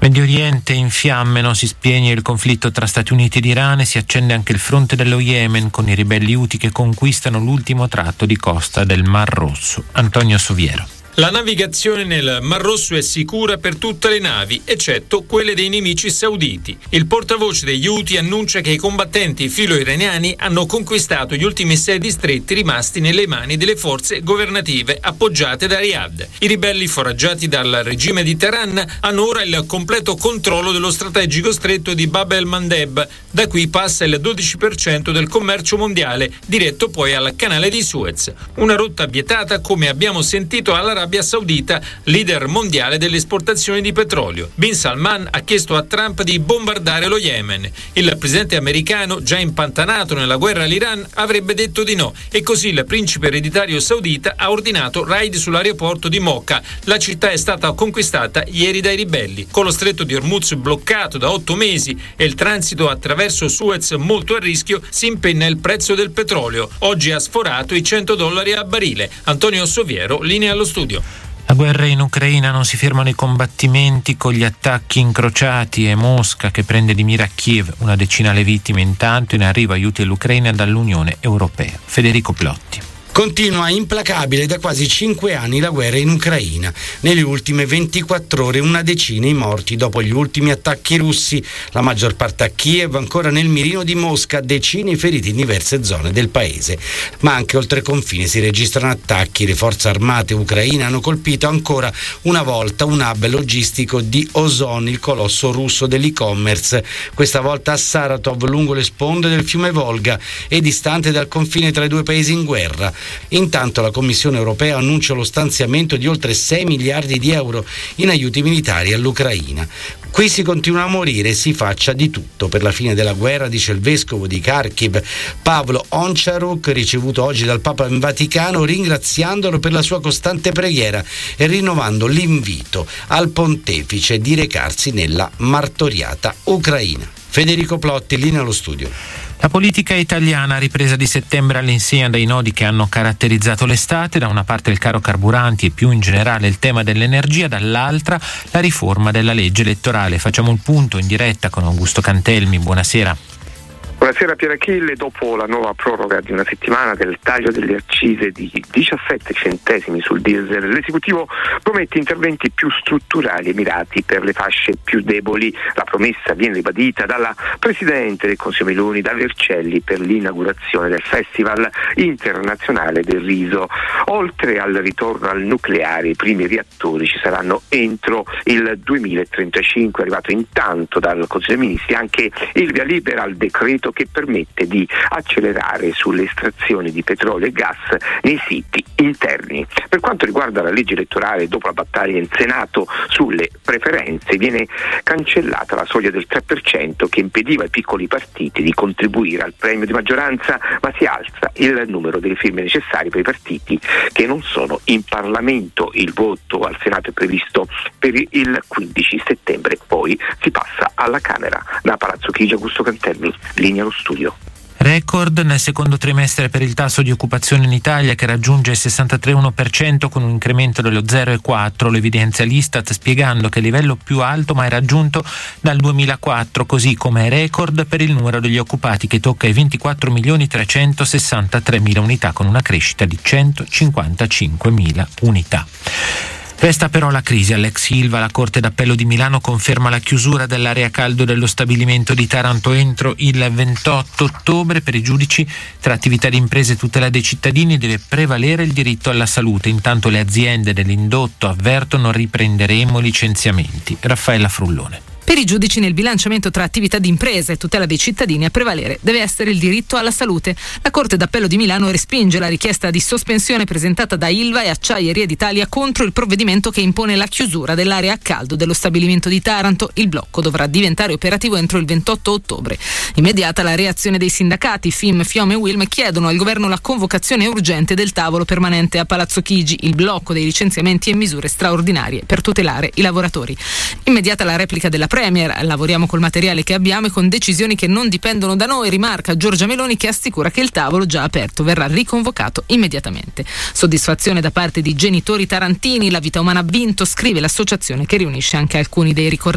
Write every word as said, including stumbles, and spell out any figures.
Medio Oriente in fiamme, non si spegne il conflitto tra Stati Uniti ed Iran e si accende anche il fronte dello Yemen con i ribelli Houthi che conquistano l'ultimo tratto di costa del Mar Rosso. Antonio Soviero. La navigazione nel Mar Rosso è sicura per tutte le navi, eccetto quelle dei nemici sauditi. Il portavoce degli Houthi annuncia che i combattenti filo-iraniani hanno conquistato gli ultimi sei distretti rimasti nelle mani delle forze governative appoggiate da Riyadh. I ribelli foraggiati dal regime di Teheran hanno ora il completo controllo dello strategico stretto di Bab el-Mandeb. Da qui passa il dodici per cento del commercio mondiale, diretto poi al canale di Suez. Una rotta vietata, come abbiamo sentito, all'Arabia Saudita, leader mondiale delle esportazioni di petrolio. Bin Salman ha chiesto a Trump di bombardare lo Yemen. Il presidente americano, già impantanato nella guerra all'Iran, avrebbe detto di no e così il principe ereditario saudita ha ordinato raid sull'aeroporto di Mocha. La città è stata conquistata ieri dai ribelli. Con lo stretto di Hormuz bloccato da otto mesi e il transito attraverso Suez molto a rischio, si impenna il prezzo del petrolio. Oggi ha sforato i cento dollari a barile. Antonio Soviero, linea allo studio. La guerra in Ucraina, non si fermano i combattimenti con gli attacchi incrociati e Mosca che prende di mira Kiev, una decina le vittime, intanto in arrivo aiuti all'Ucraina dall'Unione Europea. Federico Plotti. Continua implacabile da quasi cinque anni la guerra in Ucraina. Nelle ultime ventiquattro ore una decina i morti dopo gli ultimi attacchi russi, la maggior parte a Kiev, ancora nel mirino di Mosca, decine i feriti in diverse zone del paese. Ma anche oltre confine si registrano attacchi. Le forze armate ucraine hanno colpito ancora una volta un hub logistico di Ozon, il colosso russo dell'e-commerce, questa volta a Saratov, lungo le sponde del fiume Volga e distante dal confine tra i due paesi in guerra. Intanto la Commissione europea annuncia lo stanziamento di oltre sei miliardi di euro in aiuti militari all'Ucraina. Qui si continua a morire e si faccia di tutto per la fine della guerra, dice il vescovo di Kharkiv, Pavlo Oncharuk, ricevuto oggi dal Papa in Vaticano, ringraziandolo per la sua costante preghiera e rinnovando l'invito al pontefice di recarsi nella martoriata Ucraina. Federico Plotti, linea allo studio. La politica italiana, ripresa di settembre all'insegna dei nodi che hanno caratterizzato l'estate, da una parte il caro carburanti e più in generale il tema dell'energia, dall'altra la riforma della legge elettorale. Facciamo il punto in diretta con Augusto Cantelmi, buonasera. Buonasera Pierachille. Dopo la nuova proroga di una settimana del taglio delle accise di diciassette centesimi sul diesel, l'esecutivo promette interventi più strutturali e mirati per le fasce più deboli. La promessa viene ribadita dalla Presidente del Consiglio Meloni, da Vercelli, per l'inaugurazione del Festival internazionale del riso. Oltre al ritorno al nucleare, i primi reattori ci saranno entro il duemilatrentacinque. È arrivato intanto dal Consiglio dei Ministri anche il via libera al decreto che permette di accelerare sulle estrazioni di petrolio e gas nei siti interni. Per quanto riguarda la legge elettorale, dopo la battaglia in Senato sulle preferenze, viene cancellata la soglia del tre per cento che impediva ai piccoli partiti di contribuire al premio di maggioranza, ma si alza il numero delle firme necessarie per i partiti che non sono in Parlamento. Il voto al Senato è previsto per il quindici settembre, poi si passa alla Camera. Da Palazzo Chigi, Augusto Cantelmi, linea allo studio. Record nel secondo trimestre per il tasso di occupazione in Italia, che raggiunge il sessantatré virgola uno per cento con un incremento dello zero virgola quattro, lo evidenzia l'Istat spiegando che è il livello più alto mai raggiunto dal duemilaquattro, così come è record per il numero degli occupati che tocca i ventiquattro milioni trecentosessantatremila unità con una crescita di centocinquantacinquemila unità. Resta però la crisi all'ex Ilva. La Corte d'Appello di Milano conferma la chiusura dell'area caldo dello stabilimento di Taranto entro il ventotto ottobre. Per i giudici, tra attività di imprese e tutela dei cittadini deve prevalere il diritto alla salute. Intanto le aziende dell'indotto avvertono: riprenderemo licenziamenti. Raffaella Frullone. Per i giudici, nel bilanciamento tra attività di impresa e tutela dei cittadini, a prevalere deve essere il diritto alla salute. La Corte d'Appello di Milano respinge la richiesta di sospensione presentata da Ilva e Acciaierie d'Italia contro il provvedimento che impone la chiusura dell'area a caldo dello stabilimento di Taranto. Il blocco dovrà diventare operativo entro il ventotto ottobre. Immediata la reazione dei sindacati. F I M, FIOM e UILM chiedono al governo la convocazione urgente del tavolo permanente a Palazzo Chigi, il blocco dei licenziamenti e misure straordinarie per tutelare i lavoratori. Immediata la replica della Premier: lavoriamo col materiale che abbiamo e con decisioni che non dipendono da noi, rimarca Giorgia Meloni, che assicura che il tavolo già aperto verrà riconvocato immediatamente. Soddisfazione da parte di genitori tarantini. La vita umana ha vinto, scrive l'associazione che riunisce anche alcuni dei ricordati